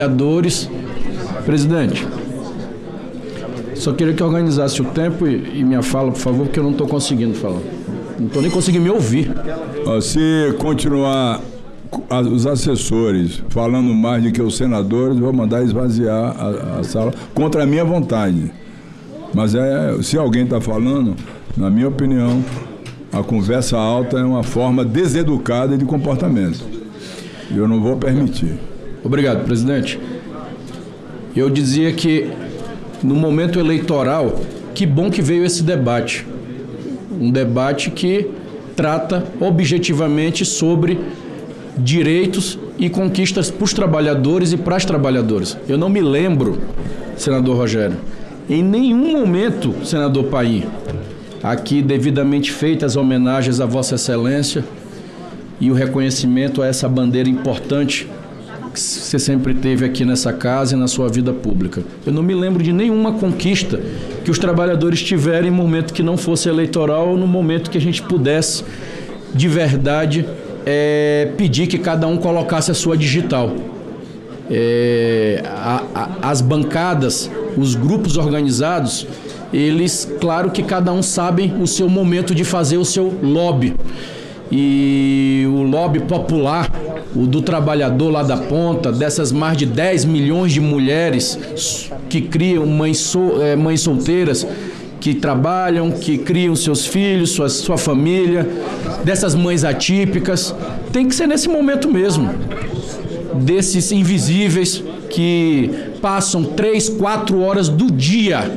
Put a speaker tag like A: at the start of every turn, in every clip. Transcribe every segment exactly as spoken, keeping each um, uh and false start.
A: Vereadores, presidente, só queria que organizasse o tempo e, e minha fala, por favor, porque eu não estou conseguindo falar. Não estou nem conseguindo me ouvir.
B: Se continuar os assessores falando mais do que os senadores, vou mandar esvaziar a, a sala contra a minha vontade. Mas é, se alguém está falando, na minha opinião, a conversa alta é uma forma deseducada de comportamento. E eu não vou permitir.
A: Obrigado, presidente. Eu dizia que no momento eleitoral, que bom que veio esse debate. Um debate que trata objetivamente sobre direitos e conquistas para os trabalhadores e para as trabalhadoras. Eu não me lembro, senador Rogério, em nenhum momento, senador Paim, aqui devidamente feitas homenagens a Vossa Excelência e o reconhecimento a essa bandeira importante que você sempre teve aqui nessa casa e na sua vida pública. Eu não me lembro de nenhuma conquista que os trabalhadores tiveram em momento que não fosse eleitoral ou no momento que a gente pudesse, de verdade, é, pedir que cada um colocasse a sua digital. É, a, a, as bancadas, os grupos organizados, eles, claro que cada um sabe o seu momento de fazer o seu lobby. E o lobby popular, o do trabalhador lá da ponta, dessas mais de dez milhões de mulheres que criam mães, sol, é, mães solteiras, que trabalham, que criam seus filhos, sua, sua família, dessas mães atípicas, tem que ser nesse momento mesmo. Desses invisíveis que passam três, quatro horas do dia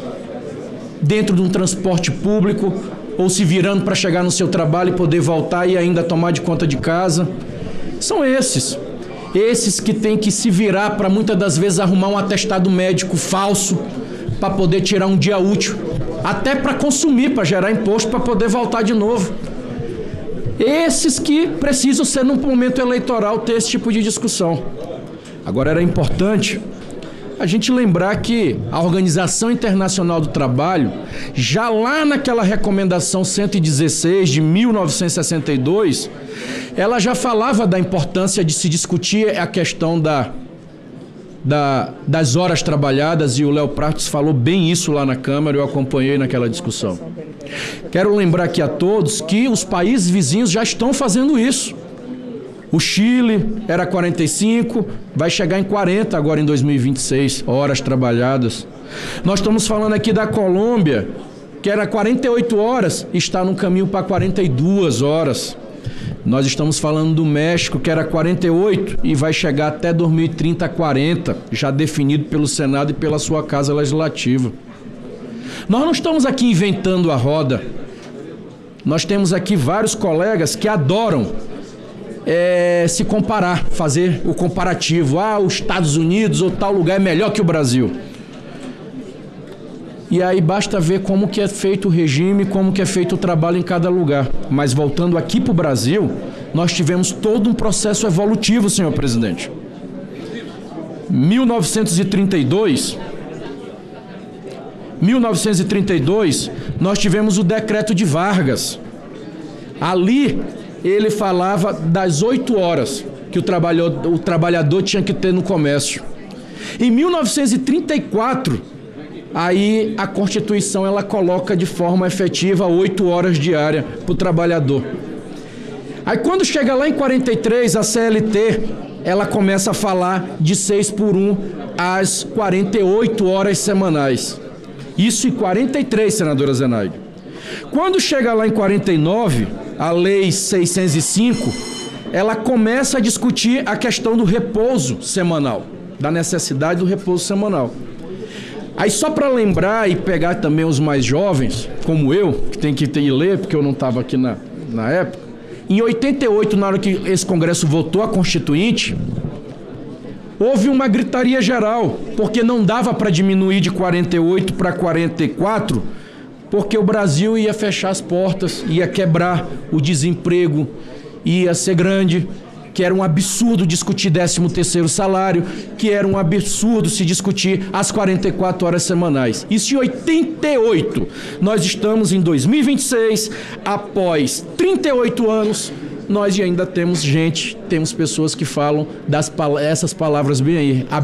A: dentro de um transporte público, ou se virando para chegar no seu trabalho e poder voltar e ainda tomar de conta de casa. São esses. Esses que têm que se virar para muitas das vezes arrumar um atestado médico falso para poder tirar um dia útil, até para consumir, para gerar imposto, para poder voltar de novo. Esses que precisam ser, num momento eleitoral, ter esse tipo de discussão. Agora, era importante a gente lembrar que a Organização Internacional do Trabalho, já lá naquela recomendação cento e dezesseis de mil novecentos e sessenta e dois, ela já falava da importância de se discutir a questão da, da, das horas trabalhadas, e o Léo Prates falou bem isso lá na Câmara, eu acompanhei naquela discussão. Quero lembrar aqui a todos que os países vizinhos já estão fazendo isso. O Chile era quarenta e cinco, vai chegar em quarenta agora em dois mil e vinte e seis, horas trabalhadas. Nós estamos falando aqui da Colômbia, que era quarenta e oito horas, está no caminho para quarenta e duas horas. Nós estamos falando do México, que era quarenta e oito e vai chegar até dois mil e trinta a quarenta, já definido pelo Senado e pela sua Casa Legislativa. Nós não estamos aqui inventando a roda. Nós temos aqui vários colegas que adoram É, se comparar, fazer o comparativo. Ah, os Estados Unidos ou tal lugar é melhor que o Brasil. E aí basta ver como que é feito o regime, como que é feito o trabalho em cada lugar. Mas voltando aqui para o Brasil, nós tivemos todo um processo evolutivo, senhor presidente. mil novecentos e trinta e dois, mil novecentos e trinta e dois, nós tivemos o Decreto de Vargas. Ali ele falava das oito horas que o trabalhador, o trabalhador tinha que ter no comércio. Em mil novecentos e trinta e quatro, aí a Constituição ela coloca de forma efetiva oito horas diárias para o trabalhador. Aí quando chega lá em quarenta e três, a C L T, ela começa a falar de seis por um às quarenta e oito horas semanais. Isso em quarenta e três, senadora Zenaide. Quando chega lá em quarenta e nove, a Lei seiscentos e cinco, ela começa a discutir a questão do repouso semanal, da necessidade do repouso semanal. Aí só para lembrar e pegar também os mais jovens, como eu, que tem que ir ler, porque eu não estava aqui na, na época, em oitenta e oito, na hora que esse Congresso votou a Constituinte, houve uma gritaria geral, porque não dava para diminuir de quarenta e oito para quarenta e quatro, porque o Brasil ia fechar as portas, ia quebrar, o desemprego ia ser grande, que era um absurdo discutir décimo terceiro salário, que era um absurdo se discutir as quarenta e quatro horas semanais. Isso em oitenta e oito. Nós estamos em dois mil e vinte e seis, após trinta e oito anos, nós ainda temos gente, temos pessoas que falam das, essas palavras bem aí. A